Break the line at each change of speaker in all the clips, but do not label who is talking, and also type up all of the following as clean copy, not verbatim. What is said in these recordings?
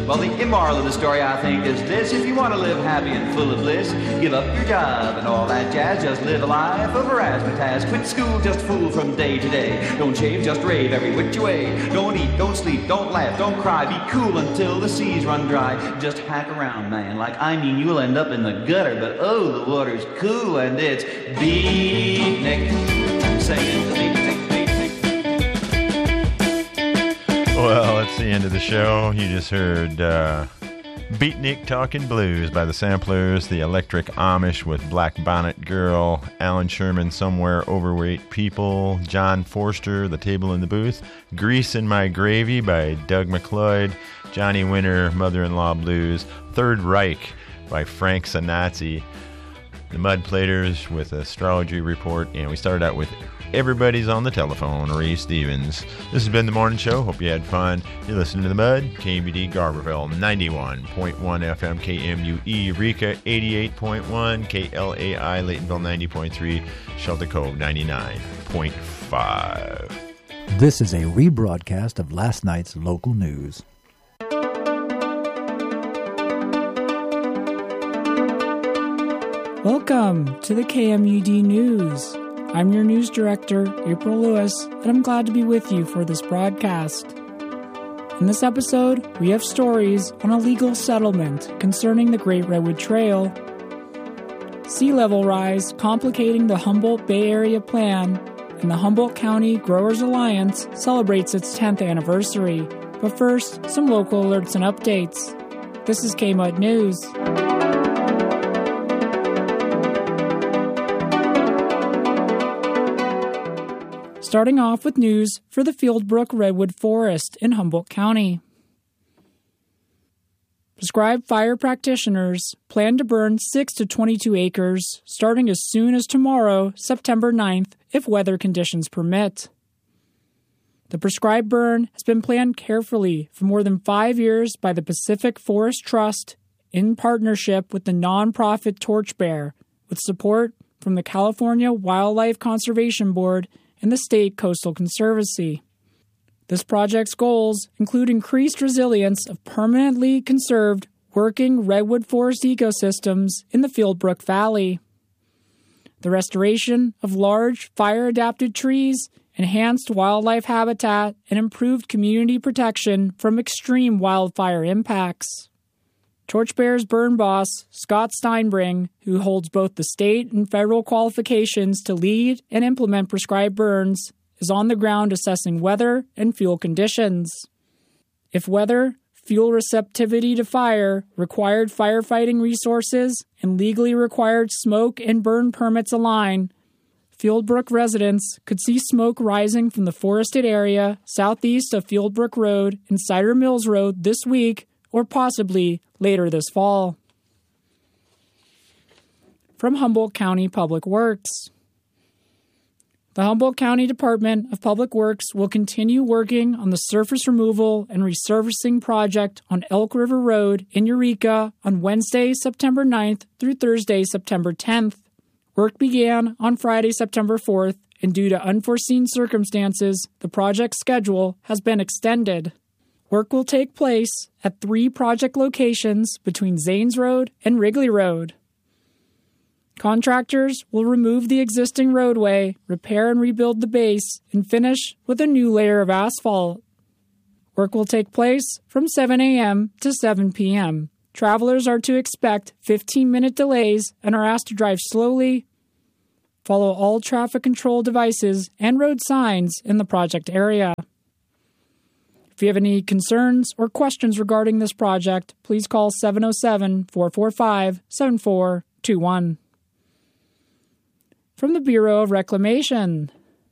Well, the immoral of the story, I think, is this. If you want to live happy and full of bliss, give up your job and all that jazz. Just live a life of razzmatazz. Quit school, just fool from day to day. Don't shave, just rave every which way. Don't eat, don't sleep, don't laugh, don't cry. Be cool until the seas run dry. Just hack around, man. Like, I mean, you'll end up in the gutter, but oh, the water's cool and it's beatnik. Singing the beatnik.
Well, that's the end of the show. You just heard Beatnik Talking Blues by the Samplers, The Electric Amish with Black Bonnet Girl, Alan Sherman, Somewhere Overweight People, John Forster, The Table in the Booth, Grease in My Gravy by Doug McLeod, Johnny Winter, Mother-in-Law Blues, Third Reich by Frank Sinatra, The Mud Platers with Astrology Report, and we started out with Everybody's on the Telephone, Ray Stevens. This has been The Morning Show. Hope you had fun. You're listening to The Mud, KBD Garberville, 91.1 FM, KMUE, Eureka, 88.1, KLAI, Laytonville, 90.3, Shelter Cove, 99.5.
This is a rebroadcast of last night's local news.
Welcome to the KMUD News. I'm your news director, April Lewis, and I'm glad to be with you for this broadcast. In this episode, we have stories on a legal settlement concerning the Great Redwood Trail, sea level rise complicating the Humboldt Bay Area Plan, and the Humboldt County Growers Alliance celebrates its 10th anniversary. But first, some local alerts and updates. This is KMUD News. Starting off with news for the Fieldbrook Redwood Forest in Humboldt County. Prescribed fire practitioners plan to burn 6 to 22 acres starting as soon as tomorrow, September 9th, if weather conditions permit. The prescribed burn has been planned carefully for more than 5 years by the Pacific Forest Trust in partnership with the nonprofit Torchbear, with support from the California Wildlife Conservation Board and the State Coastal Conservancy. This project's goals include increased resilience of permanently conserved working redwood forest ecosystems in the Fieldbrook Valley, the restoration of large fire-adapted trees, enhanced wildlife habitat, and improved community protection from extreme wildfire impacts. Torchbear's burn boss, Scott Steinbring, who holds both the state and federal qualifications to lead and implement prescribed burns, is on the ground assessing weather and fuel conditions. If weather, fuel receptivity to fire, required firefighting resources, and legally required smoke and burn permits align, Fieldbrook residents could see smoke rising from the forested area southeast of Fieldbrook Road and Cider Mills Road this week, or possibly later this fall. From Humboldt County Public Works. The Humboldt County Department of Public Works will continue working on the surface removal and resurfacing project on Elk River Road in Eureka on Wednesday, September 9th through Thursday, September 10th. Work began on Friday, September 4th, and due to unforeseen circumstances, the project schedule has been extended. Work will take place at 3 project locations between Zanes Road and Wrigley Road. Contractors will remove the existing roadway, repair and rebuild the base, and finish with a new layer of asphalt. Work will take place from 7 a.m. to 7 p.m. Travelers are to expect 15-minute delays and are asked to drive slowly, follow all traffic control devices and road signs in the project area. If you have any concerns or questions regarding this project, please call 707-445-7421. From the Bureau of Reclamation.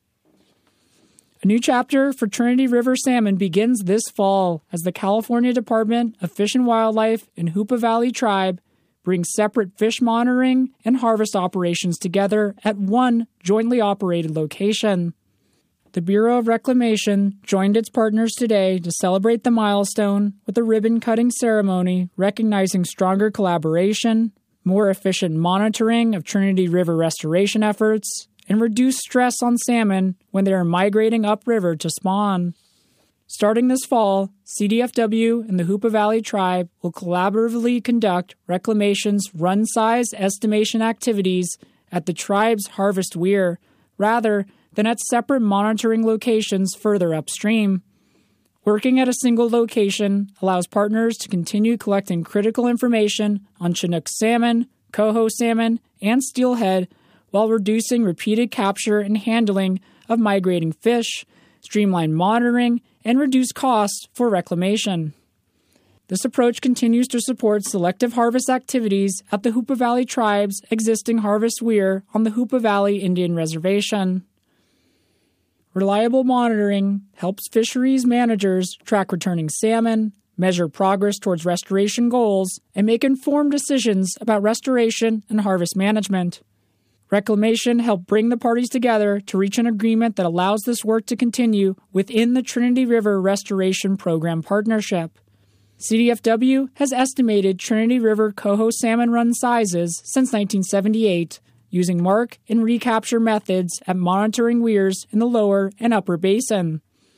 A new chapter for Trinity River salmon begins this fall as the California Department of Fish and Wildlife and Hoopa Valley Tribe bring separate fish monitoring and harvest operations together at one jointly operated location. The Bureau of Reclamation joined its partners today to celebrate the milestone with a ribbon-cutting ceremony recognizing stronger collaboration, more efficient monitoring of Trinity River restoration efforts, and reduced stress on salmon when they are migrating upriver to spawn. Starting this fall, CDFW and the Hoopa Valley Tribe will collaboratively conduct Reclamation's run-size estimation activities at the tribe's harvest weir, rather than at separate monitoring locations further upstream. Working at a single location allows partners to continue collecting critical information on Chinook salmon, coho salmon, and steelhead while reducing repeated capture and handling of migrating fish, streamline monitoring, and reduce costs for reclamation. This approach continues to support selective harvest activities at the Hoopa Valley Tribe's existing harvest weir on the Hoopa Valley Indian Reservation. Reliable monitoring helps fisheries managers track returning salmon, measure progress towards restoration goals, and make informed decisions about restoration and harvest management. Reclamation helped bring the parties together to reach an agreement that allows this work to continue within the Trinity River Restoration Program partnership. CDFW has estimated Trinity River coho salmon run sizes since 1978, using mark and recapture methods at monitoring weirs in the lower and upper basin.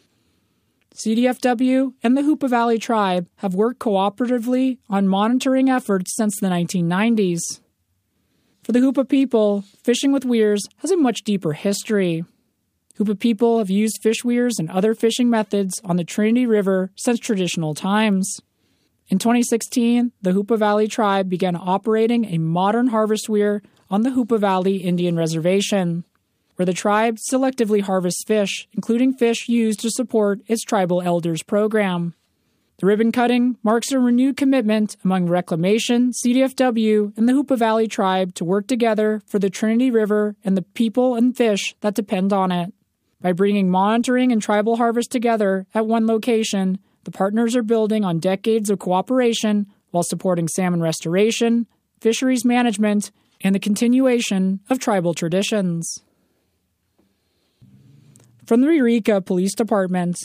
CDFW and the Hoopa Valley Tribe have worked cooperatively on monitoring efforts since the 1990s. For the Hoopa people, fishing with weirs has a much deeper history. Hoopa people have used fish weirs and other fishing methods on the Trinity River since traditional times. In 2016, the Hoopa Valley Tribe began operating a modern harvest weir on the Hoopa Valley Indian Reservation, where the tribe selectively harvests fish, including fish used to support its Tribal Elders program. The ribbon cutting marks a renewed commitment among Reclamation, CDFW, and the Hoopa Valley Tribe to work together for the Trinity River and the people and fish that depend on it. By bringing monitoring and tribal harvest together at one location, the partners are building on decades of cooperation while supporting salmon restoration, fisheries management, and the continuation of tribal traditions. From the Eureka Police Department.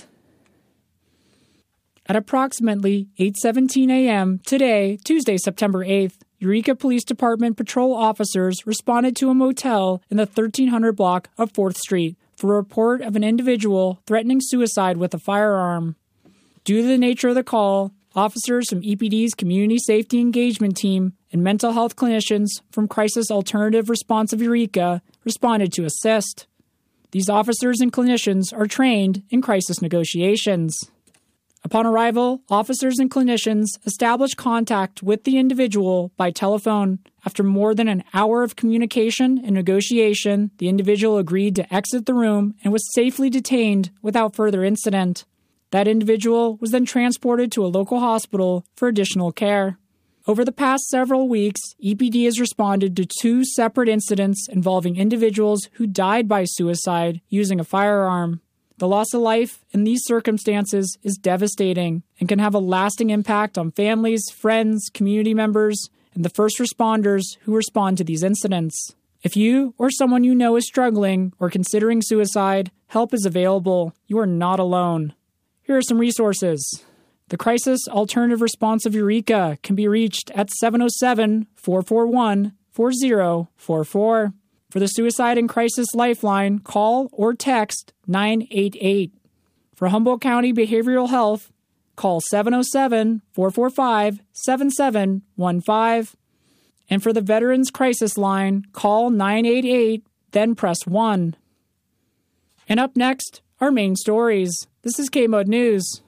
At approximately 8:17 a.m. today, Tuesday, September 8th, Eureka Police Department patrol officers responded to a motel in the 1300 block of 4th Street for a report of an individual threatening suicide with a firearm. Due to the nature of the call, officers from EPD's Community Safety Engagement Team and mental health clinicians from Crisis Alternative Response of Eureka responded to assist. These officers and clinicians are trained in crisis negotiations. Upon arrival, officers and clinicians established contact with the individual by telephone. After more than an hour of communication and negotiation, the individual agreed to exit the room and was safely detained without further incident. That individual was then transported to a local hospital for additional care. Over the past several weeks, EPD has responded to 2 separate incidents involving individuals who died by suicide using a firearm. The loss of life in these circumstances is devastating and can have a lasting impact on families, friends, community members, and the first responders who respond to these incidents. If you or someone you know is struggling or considering suicide, help is available. You are not alone. Here are some resources. The Crisis Alternative Response of Eureka can be reached at 707-441-4044. For the Suicide and Crisis Lifeline, call or text 988. For Humboldt County Behavioral Health, call 707-445-7715. And for the Veterans Crisis Line, call 988, then press 1. And up next, our main stories. This is KMUD News.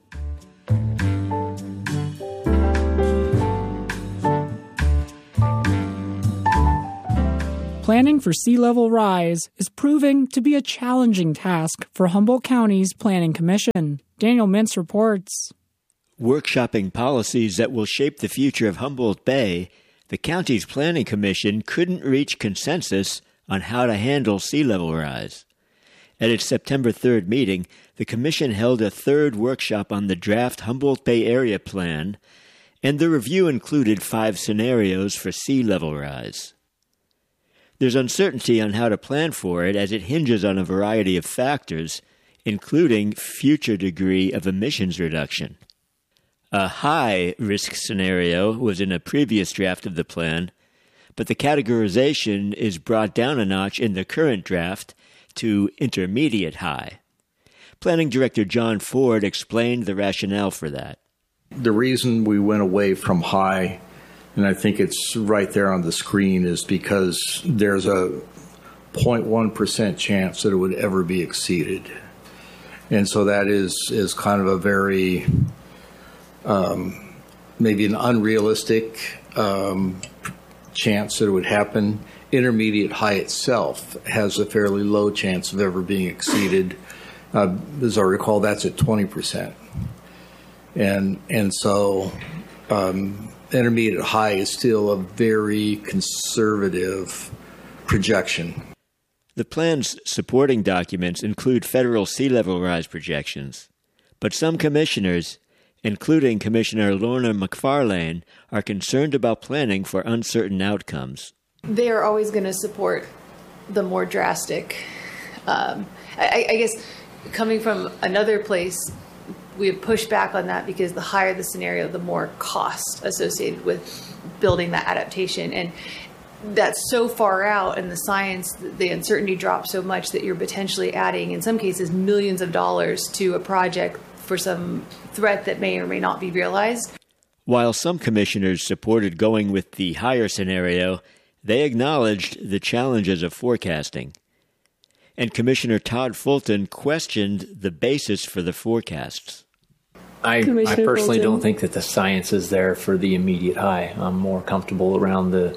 Planning for sea level rise is proving to be a challenging task for Humboldt County's Planning Commission. Daniel Mintz reports.
Workshopping policies that will shape the future of Humboldt Bay, the county's Planning Commission couldn't reach consensus on how to handle sea level rise. At its September 3rd meeting, the Commission held a third workshop on the draft Humboldt Bay Area Plan, and the review included 5 scenarios for sea level rise. There's uncertainty on how to plan for it as it hinges on a variety of factors, including future degree of emissions reduction. A high-risk scenario was in a previous draft of the plan, but the categorization is brought down a notch in the current draft to intermediate high. Planning Director John Ford explained the rationale for that.
The reason we went away from high, and I think it's right there on the screen, is because there's a 0.1% chance that it would ever be exceeded. And so that is kind of a very, maybe an unrealistic chance that it would happen. Intermediate high itself has a fairly low chance of ever being exceeded. As I recall, that's at 20%. And so intermediate high is still a very conservative projection.
The plan's supporting documents include federal sea level rise projections, but some commissioners, including Commissioner Lorna McFarlane, are concerned about planning for uncertain outcomes.
They are always going to support the more drastic. I guess coming from another place, we have pushed back on that because the higher the scenario, the more cost associated with building that adaptation. And that's so far out in the science, the uncertainty drops so much that you're potentially adding, in some cases, millions of dollars to a project for some threat that may or may not be realized.
While some commissioners supported going with the higher scenario, they acknowledged the challenges of forecasting. And Commissioner Todd Fulton questioned the basis for the forecasts.
I personally don't think that the science is there for the immediate high. I'm more comfortable around the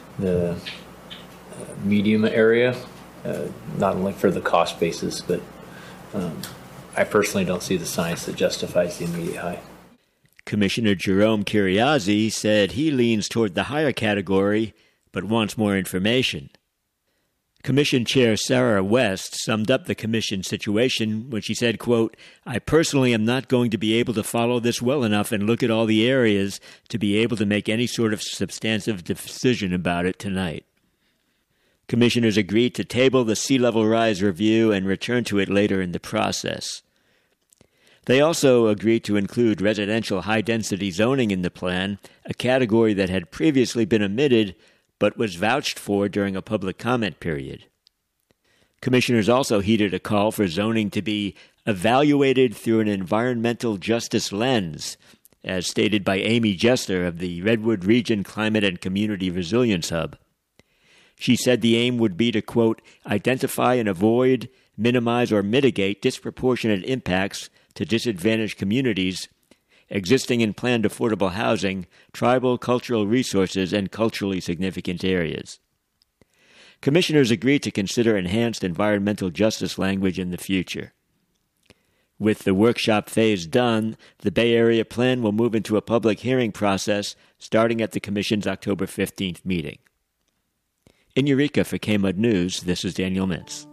medium area, not only for the cost basis, but I personally don't see the science that justifies the immediate high.
Commissioner Jerome Curiazzi said he leans toward the higher category, but wants more information. Commission Chair Sarah West summed up the commission situation when she said, quote, "I personally am not going to be able to follow this well enough and look at all the areas to be able to make any sort of substantive decision about it tonight." Commissioners agreed to table the sea level rise review and return to it later in the process. They also agreed to include residential high-density zoning in the plan, a category that had previously been omitted but was vouched for during a public comment period. Commissioners also heeded a call for zoning to be evaluated through an environmental justice lens, as stated by Amy Jester of the Redwood Region Climate and Community Resilience Hub. She said the aim would be to, quote, "identify and avoid, minimize, or mitigate disproportionate impacts to disadvantaged communities, existing and planned affordable housing, tribal cultural resources, and culturally significant areas." Commissioners agreed to consider enhanced environmental justice language in the future. With the workshop phase done, the Bay Area Plan will move into a public hearing process starting at the Commission's October 15th meeting. In Eureka for KMUD News, this is Daniel Mintz.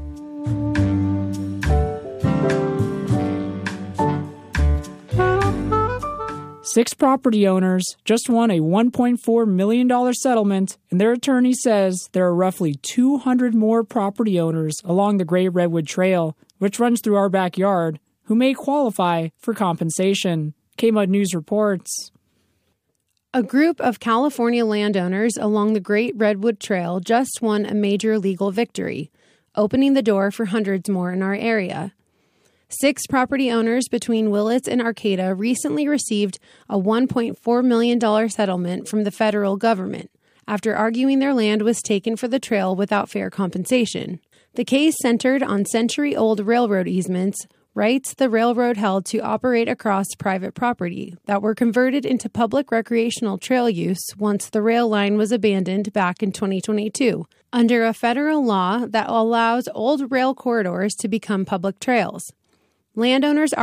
Six property owners just won a $1.4 million settlement, and their attorney says there are roughly 200 more property owners along the Great Redwood Trail, which runs through our backyard, who may qualify for compensation. KMUD News reports.
A group of California landowners along the Great Redwood Trail just won a major legal victory, opening the door for hundreds more in our area. 6 property owners between Willits and Arcata recently received a $1.4 million settlement from the federal government after arguing their land was taken for the trail without fair compensation. The case centered on century-old railroad easements, rights the railroad held to operate across private property that were converted into public recreational trail use once the rail line was abandoned back in 2022, under a federal law that allows old rail corridors to become public trails. Landowners